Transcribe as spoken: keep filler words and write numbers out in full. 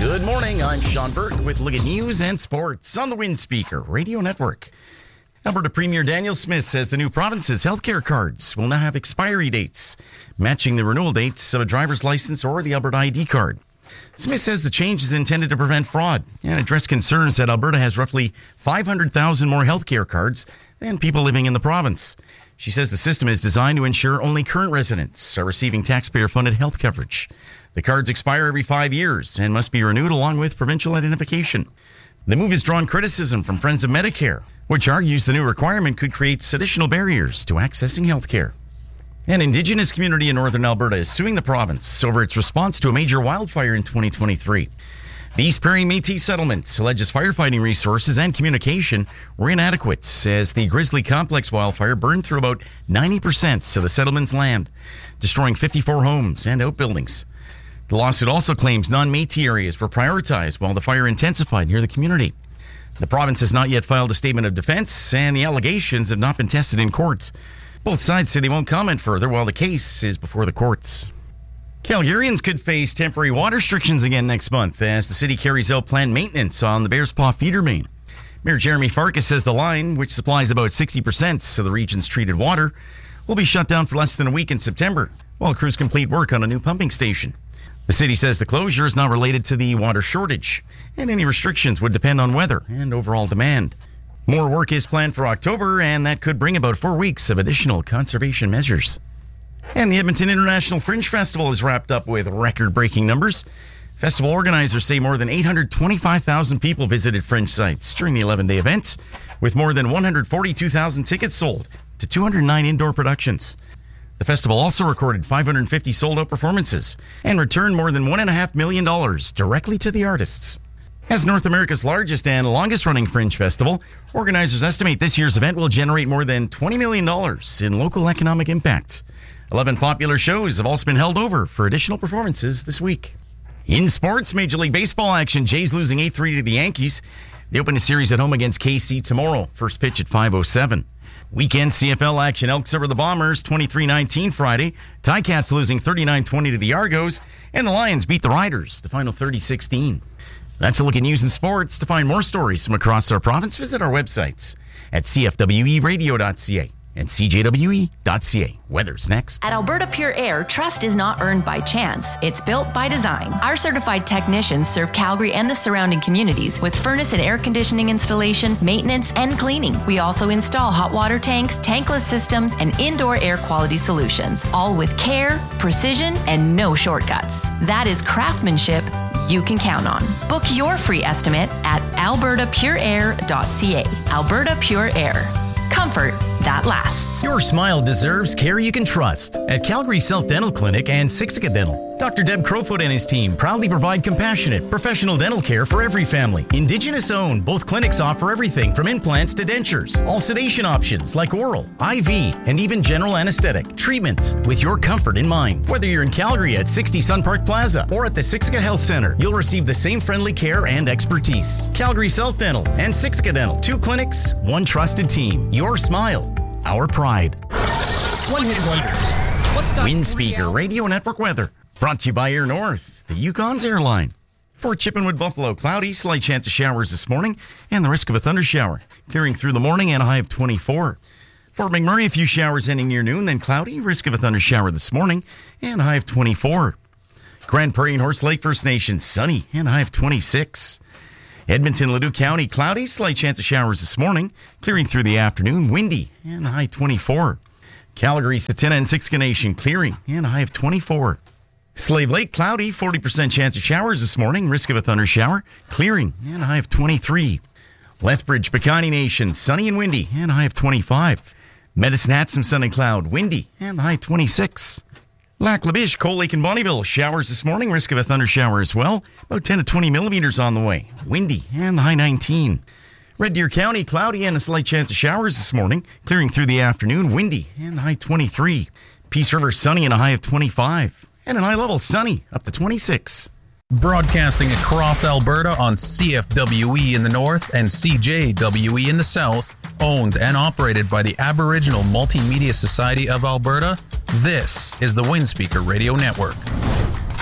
Good morning, I'm Sean Burke with Look at News and Sports on the Windspeaker Radio Network. Alberta Premier Daniel Smith says the new province's healthcare cards will now have expiry dates, matching the renewal dates of a driver's license or the Alberta I D card. Smith says the change is intended to prevent fraud and address concerns that Alberta has roughly five hundred thousand more healthcare cards than people living in the province. She says the system is designed to ensure only current residents are receiving taxpayer-funded health coverage. The cards expire every five years and must be renewed along with provincial identification. The move has drawn criticism from Friends of Medicare, which argues the new requirement could create additional barriers to accessing health care. An Indigenous community in northern Alberta is suing the province over its response to a major wildfire in twenty twenty-three. The East Prairie Métis settlement alleges firefighting resources and communication were inadequate as the Grizzly Complex wildfire burned through about ninety percent of the settlement's land, destroying fifty-four homes and outbuildings. The lawsuit also claims non-Métis areas were prioritized while the fire intensified near the community. The province has not yet filed a statement of defense, and the allegations have not been tested in court. Both sides say they won't comment further while the case is before the courts. Calgarians could face temporary water restrictions again next month as the city carries out planned maintenance on the Bears Paw feeder main. Mayor Jeremy Farkas says the line, which supplies about sixty percent of the region's treated water, will be shut down for less than a week in September while crews complete work on a new pumping station. The city says the closure is not related to the water shortage, and any restrictions would depend on weather and overall demand. More work is planned for October, and that could bring about four weeks of additional conservation measures. And the Edmonton International Fringe Festival is wrapped up with record-breaking numbers. Festival organizers say more than eight hundred twenty-five thousand people visited Fringe sites during the eleven-day event, with more than one hundred forty-two thousand tickets sold to two hundred nine indoor productions. The festival also recorded five hundred fifty sold-out performances and returned more than one point five million dollars directly to the artists. As North America's largest and longest-running Fringe Festival, organizers estimate this year's event will generate more than twenty million dollars in local economic impact. Eleven popular shows have also been held over for additional performances this week. In sports, Major League Baseball action, Jays losing eight three to the Yankees. They open a series at home against K C tomorrow. First pitch at five oh seven. Weekend C F L action, Elks over the Bombers, twenty-three nineteen Friday. Ticats losing thirty-nine twenty to the Argos. And the Lions beat the Riders, the final thirty sixteen. That's a look at news and sports. To find more stories from across our province, visit our websites at c f w e radio dot c a and c j w e dot c a. Weather's next. At Alberta Pure Air, trust is not earned by chance. It's built by design. Our certified technicians serve Calgary and the surrounding communities with furnace and air conditioning installation, maintenance, and cleaning. We also install hot water tanks, tankless systems, and indoor air quality solutions, all with care, precision, and no shortcuts. That is craftsmanship you can count on. Book your free estimate at alberta pure air dot c a. Alberta Pure Air. Comfort that lasts. Your smile deserves care you can trust. At Calgary South Dental Clinic and Siksika Dental, Doctor Deb Crowfoot and his team proudly provide compassionate, professional dental care for every family. Indigenous owned, both clinics offer everything from implants to dentures. All sedation options like oral, I V, and even general anesthetic treatment with your comfort in mind. Whether you're in Calgary at sixty Sun Park Plaza or at the Siksika Health Center, you'll receive the same friendly care and expertise. Calgary South Dental and Siksika Dental, two clinics, one trusted team. Your smile, our pride. One-hit wonders. What's got Windspeaker Radio Network weather. Brought to you by Air North, the Yukon's airline. For Chippenwood, Buffalo, cloudy, slight chance of showers this morning, and the risk of a thundershower. Clearing through the morning and a high of twenty-four. Fort McMurray, a few showers ending near noon, then cloudy, risk of a thundershower this morning, and a high of twenty-four. Grand Prairie and Horse Lake First Nation, sunny, and a high of twenty-six. Edmonton, Leduc County, cloudy, slight chance of showers this morning, clearing through the afternoon, windy, and a high twenty-four. Calgary, Satina, and Siksika Nation, clearing, and a high of twenty-four. Slave Lake, cloudy, forty percent chance of showers this morning, risk of a thundershower, clearing, and a high of twenty-three. Lethbridge, Pecani Nation, sunny and windy, and a high of twenty-five. Medicine Hat, some sun and cloud, windy, and a high of twenty-six. Lac La Biche, Cold Lake, and Bonnyville, showers this morning, risk of a thundershower as well, about ten to twenty millimeters on the way, windy, and the high nineteen. Red Deer County, cloudy and a slight chance of showers this morning, clearing through the afternoon, windy, and the high twenty-three. Peace River, sunny and a high of twenty-five. And an high level, sunny, up to twenty-six. Broadcasting across Alberta on C F W E in the north and C J W E in the south, owned and operated by the Aboriginal Multimedia Society of Alberta, this is the Windspeaker Radio Network.